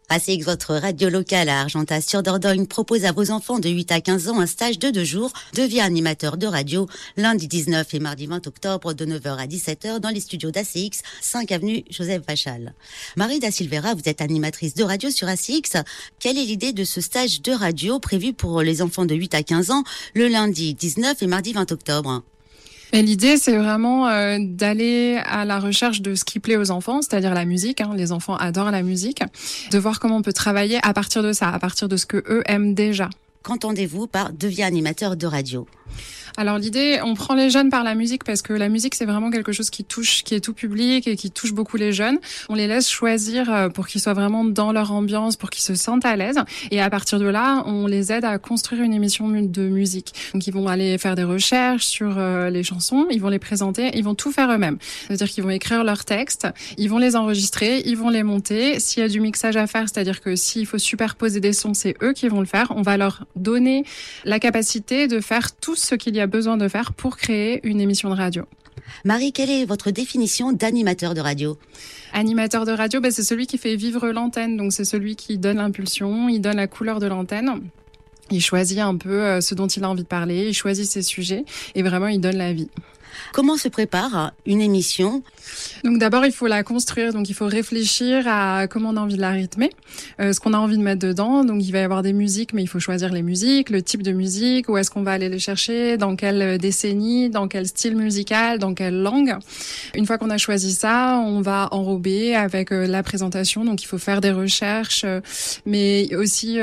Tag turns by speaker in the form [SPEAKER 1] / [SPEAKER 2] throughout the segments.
[SPEAKER 1] ACX, votre radio locale à Argentat sur Dordogne, propose à vos enfants de 8 à 15 ans un stage de 2 jours. Deviens animateur de radio lundi 19 et mardi 20 octobre de 9h à 17h dans les studios d'ACX, 5 avenue Joseph Vachal. Marie Da Silveira, vous êtes animatrice de radio sur ACX. Quelle est l'idée de ce stage de radio prévu pour les enfants de 8 à 15 ans le lundi 19 et mardi 20 octobre?
[SPEAKER 2] Et l'idée, c'est vraiment d'aller à la recherche de ce qui plaît aux enfants, c'est-à-dire la musique. Les enfants adorent la musique. De voir comment on peut travailler à partir de ça, à partir de ce que eux aiment déjà.
[SPEAKER 1] Qu'entendez-vous par deviens animateur de radio?
[SPEAKER 2] Alors l'idée, on prend les jeunes par la musique parce que la musique, c'est vraiment quelque chose qui touche, qui est tout public et qui touche beaucoup les jeunes. On les laisse choisir pour qu'ils soient vraiment dans leur ambiance, pour qu'ils se sentent à l'aise. Et à partir de là, on les aide à construire une émission de musique. Donc ils vont aller faire des recherches sur les chansons, ils vont les présenter, ils vont tout faire eux-mêmes. C'est-à-dire qu'ils vont écrire leurs textes, ils vont les enregistrer, ils vont les monter. S'il y a du mixage à faire, c'est-à-dire que s'il faut superposer des sons, c'est eux qui vont le faire. On va leur donner la capacité de faire tout ce qu'il y a besoin de faire pour créer une émission de radio.
[SPEAKER 1] Marie, quelle est votre définition d'animateur de radio?
[SPEAKER 2] Animateur de radio, c'est celui qui fait vivre l'antenne. Donc c'est celui qui donne l'impulsion, il donne la couleur de l'antenne. Il choisit un peu ce dont il a envie de parler, il choisit ses sujets et vraiment il donne la vie.
[SPEAKER 1] Comment se prépare une émission?
[SPEAKER 2] Donc d'abord, il faut la construire. Donc il faut réfléchir à comment on a envie de la rythmer, ce qu'on a envie de mettre dedans. Donc il va y avoir des musiques, mais il faut choisir les musiques, le type de musique, où est-ce qu'on va aller les chercher, dans quelle décennie, dans quel style musical, dans quelle langue. Une fois qu'on a choisi ça, on va enrober avec la présentation. Donc il faut faire des recherches, mais aussi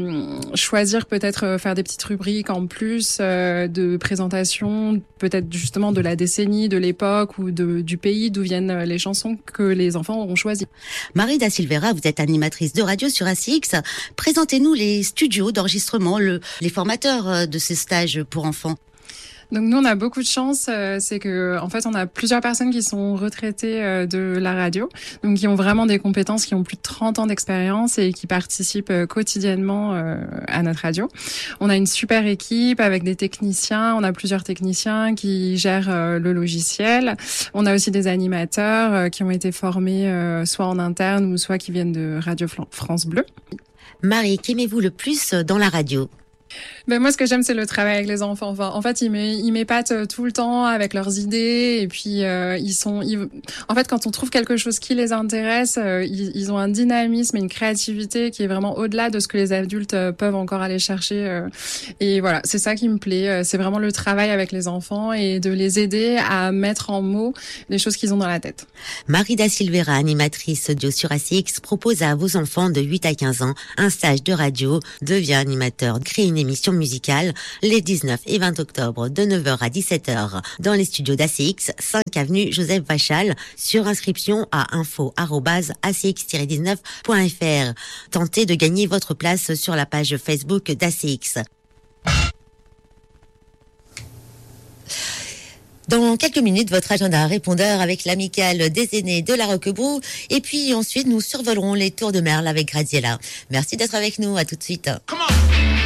[SPEAKER 2] choisir peut-être faire des petites rubriques en plus de présentation, peut-être justement de la décennie, de l'époque ou du pays d'où viennent les chansons que les enfants auront choisies.
[SPEAKER 1] Marie Da Silveira, vous êtes animatrice de radio sur ACX. Présentez-nous les studios d'enregistrement, les formateurs de ces stages pour enfants.
[SPEAKER 2] Donc nous, on a beaucoup de chance, c'est que en fait, on a plusieurs personnes qui sont retraitées de la radio, donc qui ont vraiment des compétences, qui ont plus de 30 ans d'expérience et qui participent quotidiennement à notre radio. On a une super équipe avec des techniciens, on a plusieurs techniciens qui gèrent le logiciel. On a aussi des animateurs qui ont été formés soit en interne ou soit qui viennent de Radio France Bleu.
[SPEAKER 1] Marie, qu'aimez-vous le plus dans la radio?
[SPEAKER 2] Moi, ce que j'aime, c'est le travail avec les enfants. Enfin, en fait, ils m'épatent tout le temps avec leurs idées. Et puis, en fait, quand on trouve quelque chose qui les intéresse, ils ont un dynamisme et une créativité qui est vraiment au-delà de ce que les adultes peuvent encore aller chercher. Et voilà, c'est ça qui me plaît. C'est vraiment le travail avec les enfants et de les aider à mettre en mots les choses qu'ils ont dans la tête.
[SPEAKER 1] Marie Da Silveira, animatrice audio sur ACX, propose à vos enfants de 8 à 15 ans un stage de radio, devient animateur, crée une émission musicale les 19 et 20 octobre de 9h à 17h dans les studios d'ACX, 5 avenue Joseph Vachal, sur inscription à info@acx-19.fr. Tentez de gagner votre place sur la page Facebook d'ACX. Dans quelques minutes, votre agenda répondeur avec l'amicale des aînés de la Roquebrou. Et puis ensuite, nous survolerons les Tours de Merle avec Graziella. Merci d'être avec nous. À tout de suite. Come on.